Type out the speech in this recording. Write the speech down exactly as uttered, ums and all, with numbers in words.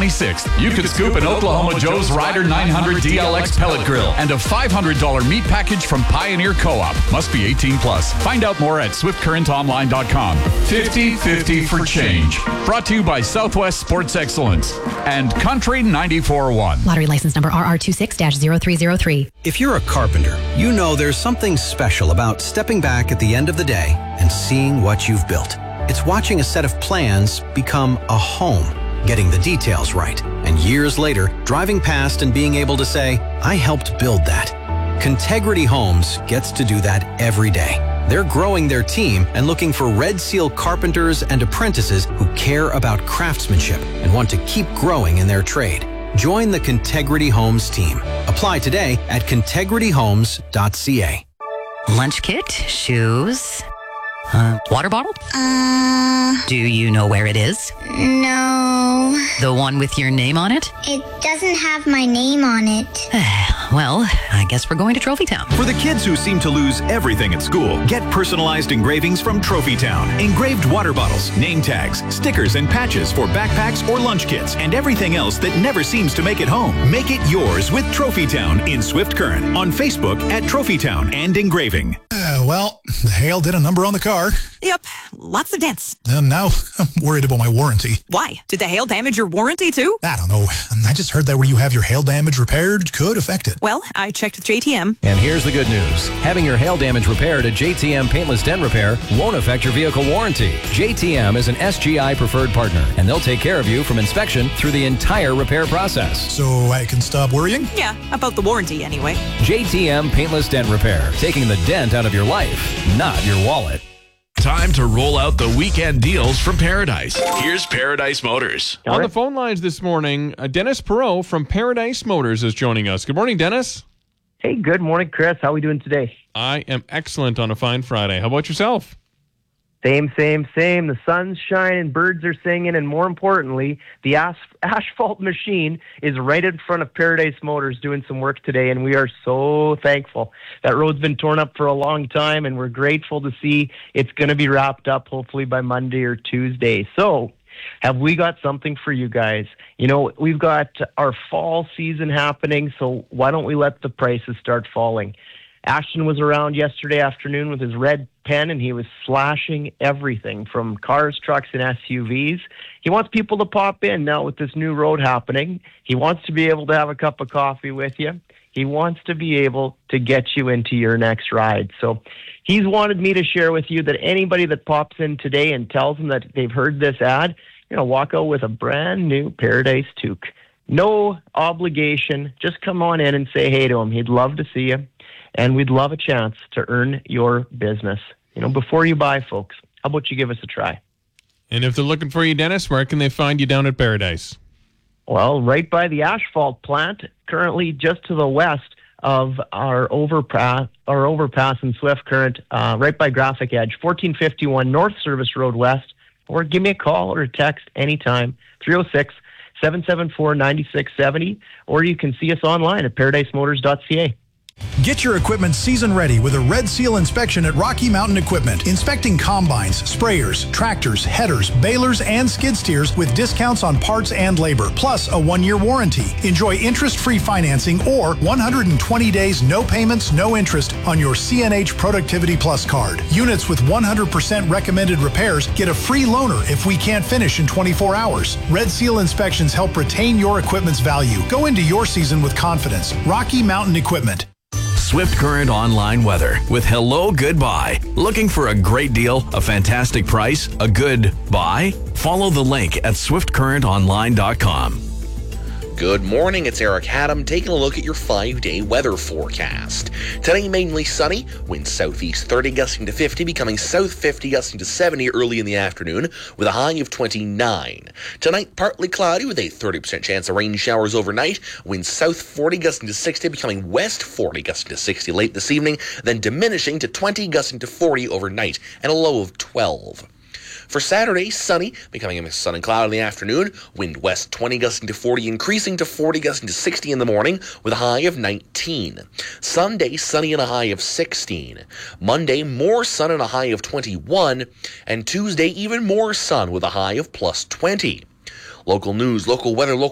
twenty-sixth, you could scoop an Oklahoma Joe's Rider nine hundred D L X pellet grill and a five hundred dollars meat package from Pioneer Co-op. Must be eighteen plus. Find out more at swift current online dot com. fifty fifty for change. Brought to you by Southwest Sports Excellence and Country ninety-four point one. Lottery license number R R two six dash zero three zero three. If you're a carpenter, you know there's something special about stepping back at the end of the day and seeing what you've built. It's watching a set of plans become a home, getting the details right, and years later, driving past and being able to say, I helped build that. Contegrity Homes gets to do that every day. They're growing their team and looking for Red Seal carpenters and apprentices who care about craftsmanship and want to keep growing in their trade. Join the Contegrity Homes team. Apply today at contegrity homes dot c a. Lunch kit, shoes, uh, water bottle? Uh... Do you know where it is? No. The one with your name on it? It doesn't have my name on it. Well, I guess we're going to Trophy Town. For the kids who seem to lose everything at school, get personalized engravings from Trophy Town. Engraved water bottles, name tags, stickers, and patches for backpacks or lunch kits, and everything else that never seems to make it home. Make it yours with Trophy Town in Swift Current. On Facebook at Trophy Town and Engraving. Uh, well, the hail did a number on the car. Yep, lots of dents. And now I'm worried about my warranty. Why? Did the hail damage your warranty too? I don't know. I just heard that where you have your hail damage repaired could affect it. Well, I checked with J T M. And here's the good news. Having your hail damage repaired at J T M Paintless Dent Repair won't affect your vehicle warranty. J T M is an S G I preferred partner, and they'll take care of you from inspection through the entire repair process. So I can stop worrying? Yeah, about the warranty anyway. J T M Paintless Dent Repair, taking the dent out of your life, not your wallet. Time to roll out the weekend deals from Paradise. Here's Paradise Motors. On the phone lines this morning, uh, Dennis Perreault from Paradise Motors is joining us. Good morning, Dennis. Hey, good morning, Chris. How are we doing today? I am excellent on a fine Friday. How about yourself? Same, same, same. The sun's shining, birds are singing, and more importantly, the as- asphalt machine is right in front of Paradise Motors doing some work today, and we are so thankful. That road's been torn up for a long time, and we're grateful to see it's going to be wrapped up hopefully by Monday or Tuesday. So, have we got something for you guys? You know, we've got our fall season happening, so why don't we let the prices start falling? Ashton was around yesterday afternoon with his red pen, and he was slashing everything from cars, trucks, and S U Vs. He wants people to pop in now with this new road happening. He wants to be able to have a cup of coffee with you. He wants to be able to get you into your next ride. So he's wanted me to share with you that anybody that pops in today and tells them that they've heard this ad, you're going to walk out with a brand new Paradise Toque. No obligation. Just come on in and say hey to him. He'd love to see you. And we'd love a chance to earn your business. You know, before you buy, folks, how about you give us a try? And if they're looking for you, Dennis, where can they find you down at Paradise? Well, right by the asphalt plant, currently just to the west of our overpass, our overpass in Swift Current, uh, right by Graphic Edge, fourteen fifty-one North Service Road West. Or give me a call or a text anytime, three oh six, seven seven four, nine six seven oh, or you can see us online at paradise motors dot c a. Get your equipment season ready with a Red Seal inspection at Rocky Mountain Equipment. Inspecting combines, sprayers, tractors, headers, balers, and skid steers with discounts on parts and labor, plus a one-year warranty. Enjoy interest-free financing or one hundred twenty days, no payments, no interest on your C N H Productivity Plus card. Units with one hundred percent recommended repairs get a free loaner if we can't finish in twenty-four hours. Red Seal inspections help retain your equipment's value. Go into your season with confidence. Rocky Mountain Equipment. Swift Current online weather with Hello Goodbye. Looking for a great deal, a fantastic price, a good buy? Follow the link at swift current online dot com. Good morning, it's Eric Haddam taking a look at your five-day weather forecast. Today, mainly sunny, winds southeast thirty, gusting to fifty, becoming south fifty, gusting to seventy early in the afternoon, with a high of twenty-nine. Tonight, partly cloudy with a thirty percent chance of rain showers overnight, winds south forty, gusting to sixty, becoming west forty, gusting to sixty late this evening, then diminishing to twenty, gusting to forty overnight, and a low of twelve. For Saturday, sunny, becoming a mix of sun and cloud in the afternoon, wind west twenty, gusting to forty, increasing to forty, gusting to sixty in the morning, with a high of nineteen. Sunday, sunny and a high of sixteen. Monday, more sun and a high of twenty-one. And Tuesday, even more sun with a high of plus twenty. Local news, local weather, local